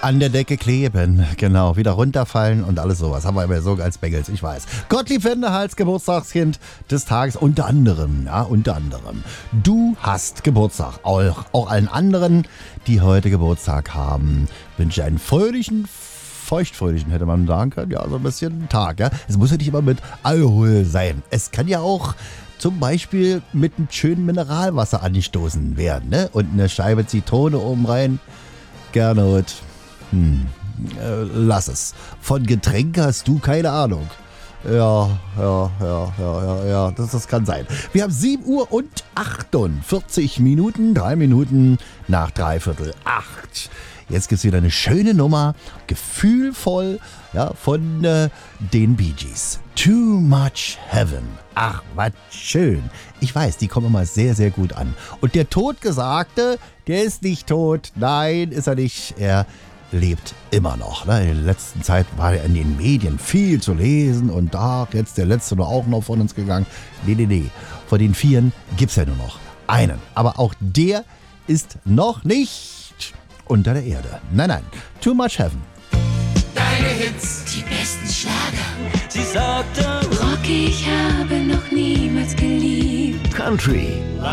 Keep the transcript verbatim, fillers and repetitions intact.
An der Decke kleben, genau, wieder runterfallen und alles sowas. Haben wir immer so als Bengels, ich weiß. Gottlieb Wendehals, Geburtstagskind des Tages, unter anderem, ja, unter anderem. Du hast Geburtstag, auch, auch allen anderen, die heute Geburtstag haben, wünsche ich einen fröhlichen, feuchtfröhlichen, hätte man sagen können, ja, so ein bisschen Tag, ja. Es muss ja nicht immer mit Alkohol sein. Es kann ja auch zum Beispiel mit einem schönen Mineralwasser angestoßen werden, ne? Und eine Scheibe Zitrone oben rein. Gernot. Hm, äh, lass es. Von Getränk hast du keine Ahnung. Ja, ja, ja, ja, ja, ja, das, das kann sein. Wir haben sieben Uhr und achtundvierzig Minuten, drei Minuten nach dreiviertel acht. Jetzt gibt es wieder eine schöne Nummer, gefühlvoll, ja, von äh, den Bee Gees. Too Much Heaven. Ach, was schön. Ich weiß, die kommen immer sehr, sehr gut an. Und der Totgesagte, der ist nicht tot. Nein, ist er nicht. Er lebt immer noch. Ne? In der letzten Zeit war er in den Medien viel zu lesen und da jetzt der letzte nur auch noch von uns gegangen. Nee, nee, nee. Von den Vieren gibt es ja nur noch einen. Aber auch der ist noch nicht unter der Erde. Nein, nein. Too Much Heaven. Deine Hits, die besten Schlager. Sie sagte, Rocky, ich habe noch niemals geliebt. Country.